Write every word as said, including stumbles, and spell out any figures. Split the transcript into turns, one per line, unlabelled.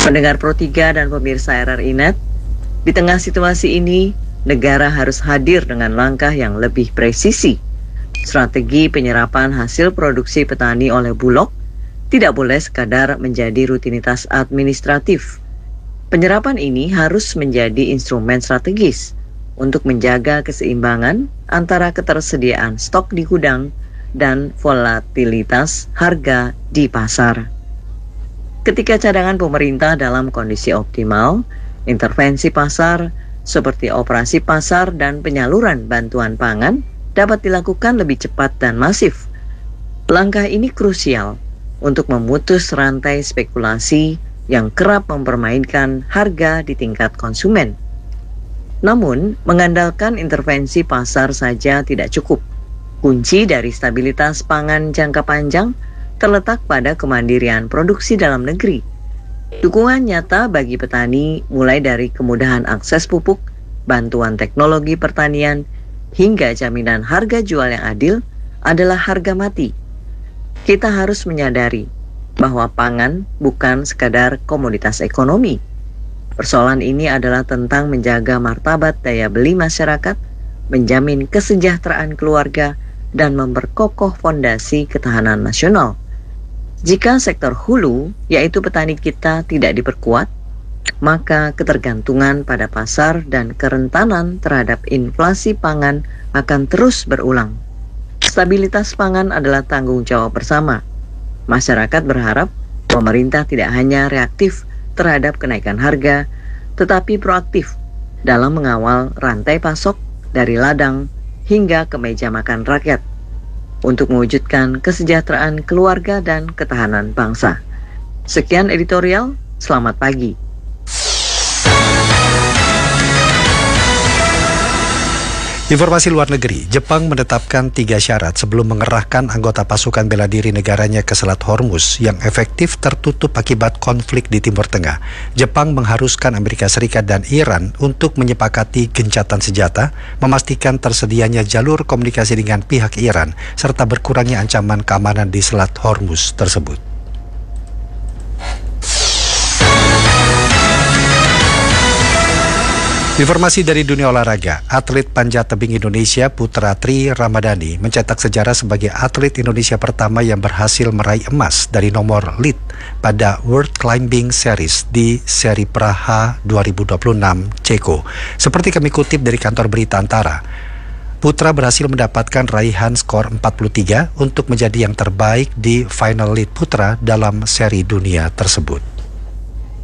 Pendengar Pro tiga dan pemirsa R R I Net, di tengah situasi ini, negara harus hadir dengan langkah yang lebih presisi. Strategi penyerapan hasil produksi petani oleh Bulog tidak boleh sekadar menjadi rutinitas administratif. Penyerapan ini harus menjadi instrumen strategis untuk menjaga keseimbangan antara ketersediaan stok di gudang dan volatilitas harga di pasar. Ketika cadangan pemerintah dalam kondisi optimal, intervensi pasar seperti operasi pasar dan penyaluran bantuan pangan dapat dilakukan lebih cepat dan masif. Langkah ini krusial untuk memutus rantai spekulasi yang kerap mempermainkan harga di tingkat konsumen. Namun, mengandalkan intervensi pasar saja tidak cukup. Kunci dari stabilitas pangan jangka panjang terletak pada kemandirian produksi dalam negeri. Dukungan nyata bagi petani mulai dari kemudahan akses pupuk, bantuan teknologi pertanian, hingga jaminan harga jual yang adil adalah harga mati. Kita harus menyadari bahwa pangan bukan sekadar komoditas ekonomi. Persoalan ini adalah tentang menjaga martabat daya beli masyarakat, menjamin kesejahteraan keluarga, dan memperkokoh fondasi ketahanan nasional. Jika sektor hulu, yaitu petani kita, tidak diperkuat, maka ketergantungan pada pasar dan kerentanan terhadap inflasi pangan akan terus berulang. Stabilitas pangan adalah tanggung jawab bersama. Masyarakat berharap pemerintah tidak hanya reaktif terhadap kenaikan harga, tetapi proaktif dalam mengawal rantai pasok dari ladang hingga ke meja makan rakyat untuk mewujudkan kesejahteraan keluarga dan ketahanan bangsa. Sekian editorial, selamat pagi.
Informasi luar negeri, Jepang menetapkan tiga syarat sebelum mengerahkan anggota pasukan bela diri negaranya ke Selat Hormuz yang efektif tertutup akibat konflik di Timur Tengah. Jepang mengharuskan Amerika Serikat dan Iran untuk menyepakati gencatan senjata, memastikan tersedianya jalur komunikasi dengan pihak Iran, serta berkurangnya ancaman keamanan di Selat Hormuz tersebut. Informasi dari dunia olahraga, atlet panjat tebing Indonesia Putra Tri Ramadhani mencetak sejarah sebagai atlet Indonesia pertama yang berhasil meraih emas dari nomor lead pada World Climbing Series di Seri Praha dua ribu dua puluh enam Ceko. Seperti kami kutip dari kantor berita Antara, Putra berhasil mendapatkan raihan skor empat puluh tiga untuk menjadi yang terbaik di final lead putra dalam seri dunia tersebut.